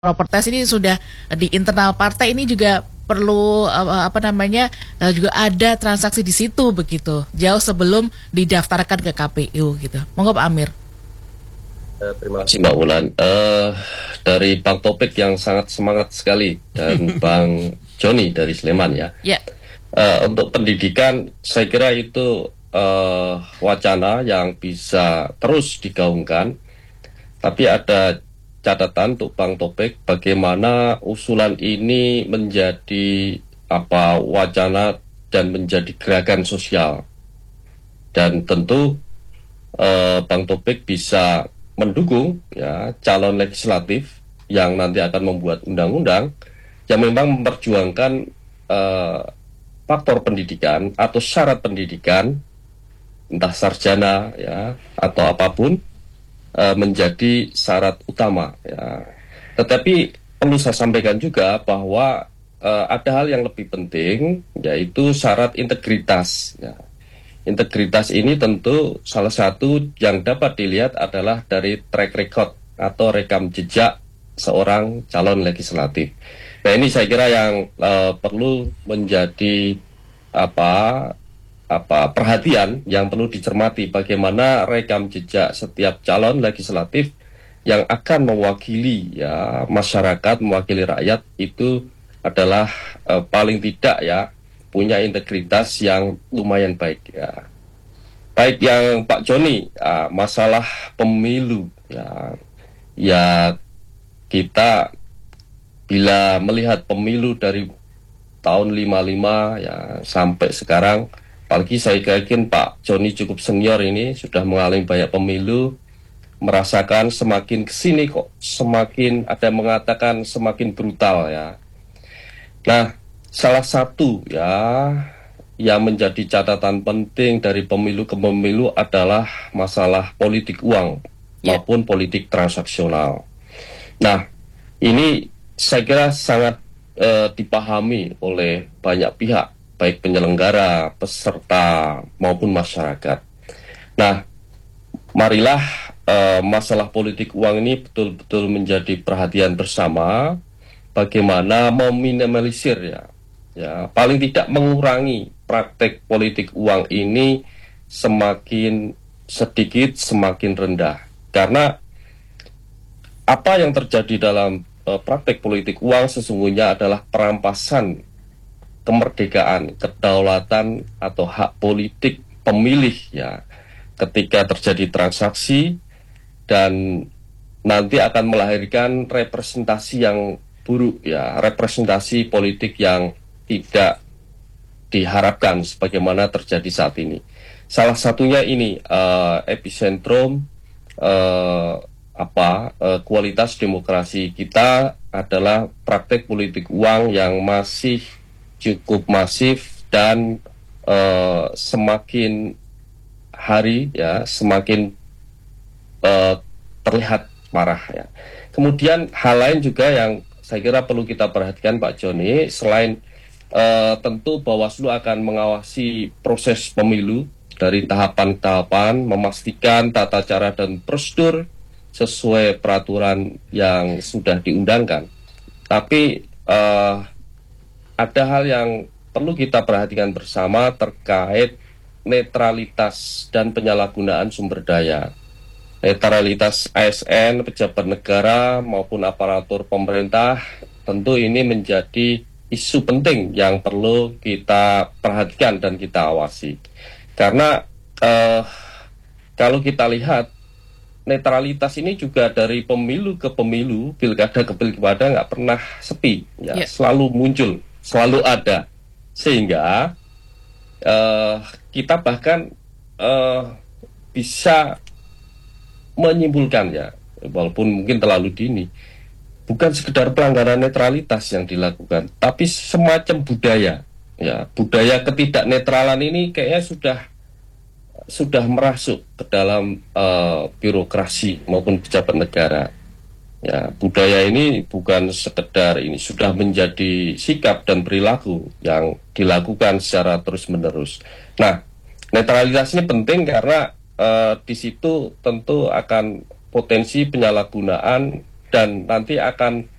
propertes ini sudah di internal partai ini juga perlu juga ada transaksi di situ begitu jauh sebelum didaftarkan ke KPU gitu. Monggo Pak Amir. Terima kasih Mbak Wulan. Dari Bang Topik yang sangat semangat sekali dan Bang Joni dari Sleman ya. Ya, Untuk pendidikan saya kira itu wacana yang bisa terus digaungkan. Tapi ada catatan untuk Bang Topik, bagaimana usulan ini menjadi wacana dan menjadi gerakan sosial. Dan tentu Bang Topik bisa mendukung ya calon legislatif yang nanti akan membuat undang-undang yang memang memperjuangkan eh, faktor pendidikan atau syarat pendidikan, entah sarjana ya atau apapun, menjadi syarat utama ya. Tetapi perlu saya sampaikan juga bahwa ada hal yang lebih penting, yaitu syarat integritas ya. Integritas ini tentu salah satu yang dapat dilihat adalah dari track record atau rekam jejak seorang calon legislatif. Nah, ini saya kira yang perlu menjadi apa perhatian yang perlu dicermati, bagaimana rekam jejak setiap calon legislatif yang akan mewakili ya masyarakat, mewakili rakyat itu adalah paling tidak ya punya integritas yang lumayan baik ya. Baik yang Pak Joni, masalah pemilu ya, ya kita bila melihat pemilu dari tahun 55 ya sampai sekarang, apalagi saya yakin Pak Joni cukup senior ini sudah mengalami banyak pemilu, merasakan semakin kesini kok semakin ada yang mengatakan semakin brutal ya. Nah, salah satu ya yang menjadi catatan penting dari pemilu ke pemilu adalah masalah politik uang ya, maupun politik transaksional. Nah, ini saya kira sangat dipahami oleh banyak pihak, baik penyelenggara, peserta maupun masyarakat. Nah, marilah masalah politik uang ini betul-betul menjadi perhatian bersama, bagaimana meminimalisir ya paling tidak mengurangi praktek politik uang ini semakin sedikit semakin rendah, karena apa yang terjadi dalam praktek politik uang sesungguhnya adalah perampasan kemerdekaan, kedaulatan atau hak politik pemilih ya, ketika terjadi transaksi, dan nanti akan melahirkan representasi yang buruk ya, representasi politik yang tidak diharapkan sebagaimana terjadi saat ini. Salah satunya ini epicentrum kualitas demokrasi kita adalah praktek politik uang yang masih cukup masif dan semakin hari ya semakin terlihat parah ya. Kemudian hal lain juga yang saya kira perlu kita perhatikan Pak Joni, selain tentu Bawaslu akan mengawasi proses pemilu dari tahapan-tahapan, memastikan tata cara dan prosedur sesuai peraturan yang sudah diundangkan. Tapi ada hal yang perlu kita perhatikan bersama terkait netralitas dan penyalahgunaan sumber daya. Netralitas ASN, pejabat negara maupun aparatur pemerintah, tentu ini menjadi isu penting yang perlu kita perhatikan dan kita awasi. Karena kalau kita lihat, netralitas ini juga dari pemilu ke pemilu, pilkada ke pilkada nggak pernah sepi, ya ya. selalu muncul, selalu ada, sehingga kita bahkan bisa menyimpulkan ya, walaupun mungkin terlalu dini, bukan sekedar pelanggaran netralitas yang dilakukan, tapi semacam budaya, ya budaya ketidaknetralan ini kayaknya sudah merasuk ke dalam birokrasi maupun pejabat negara. Ya, budaya ini bukan sekedar ini, sudah menjadi sikap dan perilaku yang dilakukan secara terus-menerus. Nah, netralitas ini penting karena di situ tentu akan potensi penyalahgunaan dan nanti akan